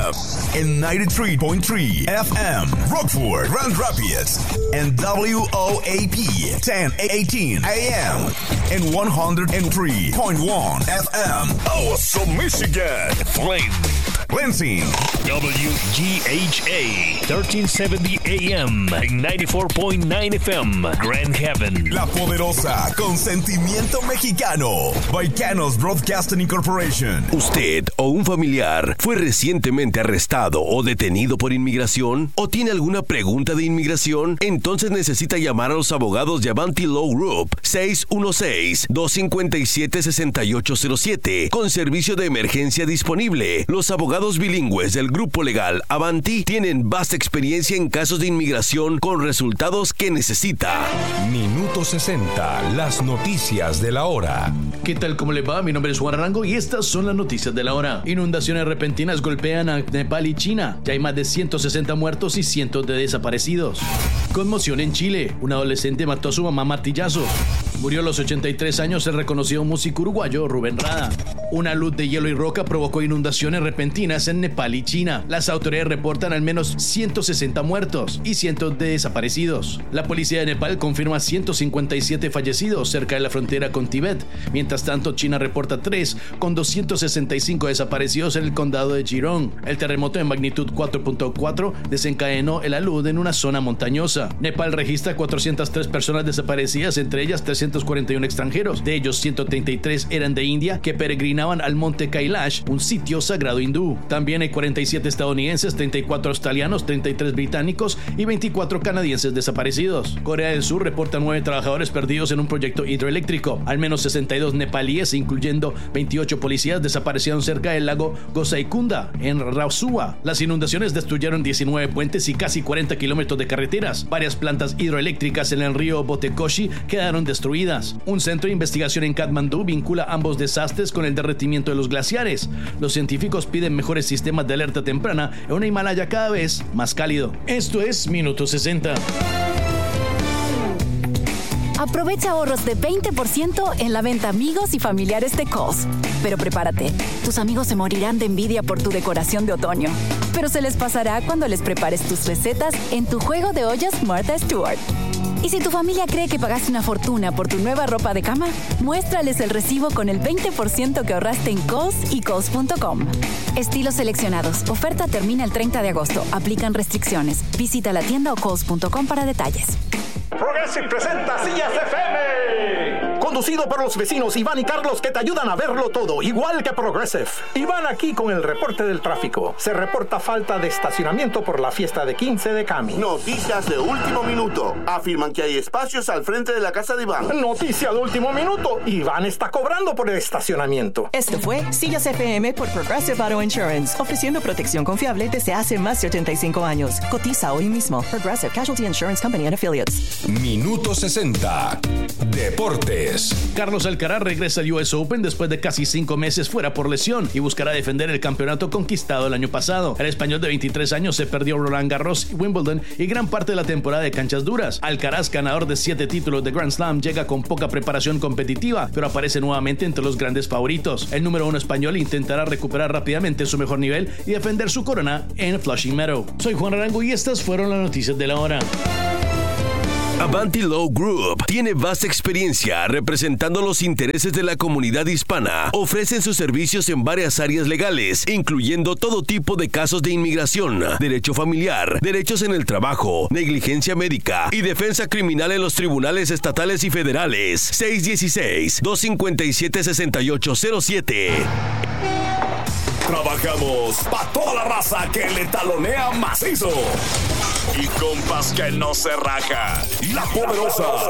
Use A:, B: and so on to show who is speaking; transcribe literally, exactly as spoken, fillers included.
A: and ninety-three point three F M, Rockford, Grand Rapids, and W O A P ten eighteen A M, and one hundred three point one F M, Awesome, Michigan, Flint, Lansing,
B: W G H A thirteen seventy A M, and ninety-four point nine F M, Grand Haven.
A: La Poderosa, con sentimiento mexicano, Baicanos Broadcasting Incorporation.
C: ¿Usted o un familiar fue recientemente arrestado o detenido por inmigración? ¿O tiene alguna pregunta de inmigración? Entonces necesita llamar a los abogados de Avanti Law Group seis uno seis, dos cinco siete, seis ocho cero siete con servicio de emergencia disponible. Los abogados bilingües del grupo legal Avanti tienen vasta experiencia en casos de inmigración con resultados que necesita.
D: Minuto sesenta, las noticias de la hora.
E: ¿Qué tal? ¿Cómo le va? Mi nombre es Juan Arango y estas son las noticias de la hora. Inundaciones repentinas golpean a Nepal y China. Ya hay más de ciento sesenta muertos y cientos de desaparecidos. Conmoción en Chile. Un adolescente mató a su mamá a martillazos. Murió a los ochenta y tres años el reconocido músico uruguayo Rubén Rada. Una luz de hielo y roca provocó inundaciones repentinas en Nepal y China. Las autoridades reportan al menos ciento sesenta muertos y cientos de desaparecidos. La policía de Nepal confirma ciento cincuenta y siete fallecidos cerca de la frontera con Tíbet. Mientras tanto, China reporta tres con doscientos sesenta y cinco desaparecidos en el condado de Jirong. El terremoto de magnitud cuatro punto cuatro desencadenó el alud en una zona montañosa. Nepal registra cuatrocientas tres personas desaparecidas, entre ellas trescientos cuarenta y uno extranjeros. De ellos, ciento treinta y tres eran de India que peregrinaban al monte Kailash, un sitio sagrado hindú. También hay cuarenta y siete estadounidenses, treinta y cuatro australianos, treinta y tres británicos y veinticuatro canadienses desaparecidos. Corea del Sur reporta nueve trabajadores perdidos en un proyecto hidroeléctrico. Al menos sesenta y dos nepalíes, incluyendo veintiocho policías, desaparecieron cerca del lago Gosaikunda, en Rausua. Las inundaciones destruyeron diecinueve puentes y casi cuarenta kilómetros de carreteras. Varias plantas hidroeléctricas en el río Botekoshi quedaron destruidas. Un centro de investigación en Katmandú vincula ambos desastres con el derretimiento de los glaciares. Los científicos piden mejores sistemas de alerta temprana en un Himalaya cada vez más cálido. Esto es Minuto sesenta.
F: Aprovecha ahorros de veinte por ciento en la venta amigos y familiares de Kohl's. Pero prepárate, tus amigos se morirán de envidia por tu decoración de otoño. Pero se les pasará cuando les prepares tus recetas en tu juego de ollas Martha Stewart. Y si tu familia cree que pagaste una fortuna por tu nueva ropa de cama, muéstrales el recibo con el veinte por ciento que ahorraste en Kohl's y Kohl's punto com. Estilos seleccionados. Oferta termina el treinta de agosto. Aplican restricciones. Visita la tienda o Kohl's punto com para detalles.
G: Progressive presenta Sillas F M. Conducido por los vecinos Iván y Carlos, que te ayudan a verlo todo, igual que Progressive. Iván aquí con el reporte del tráfico. Se reporta falta de estacionamiento por la fiesta de quince de Cami.
H: Noticias de último minuto. Afirman que hay espacios al frente de la casa de Iván.
G: Noticia de último minuto. Iván está cobrando por el estacionamiento.
I: Esto fue Sillas F M por Progressive Auto Insurance, ofreciendo protección confiable desde hace más de ochenta y cinco años. Cotiza hoy mismo. Progressive Casualty Insurance Company and Affiliates.
D: Minuto sesenta. Deportes.
E: Carlos Alcaraz regresa al U S Open después de casi cinco meses fuera por lesión y buscará defender el campeonato conquistado el año pasado. El español de veintitrés años se perdió Roland Garros y Wimbledon y gran parte de la temporada de canchas duras. Alcaraz, ganador de siete títulos de Grand Slam, llega con poca preparación competitiva, pero aparece nuevamente entre los grandes favoritos. El número uno español intentará recuperar rápidamente su mejor nivel y defender su corona en Flushing Meadow. Soy Juan Arango y estas fueron las noticias de la hora.
C: Avanti Law Group tiene vasta experiencia representando los intereses de la comunidad hispana. Ofrecen sus servicios en varias áreas legales, incluyendo todo tipo de casos de inmigración, derecho familiar, derechos en el trabajo, negligencia médica y defensa criminal en los tribunales estatales y federales. seis uno seis, dos cinco siete, seis ocho cero siete.
A: Trabajamos pa' toda la raza que le talonea macizo. Y compas que no se raja. La Poderosa.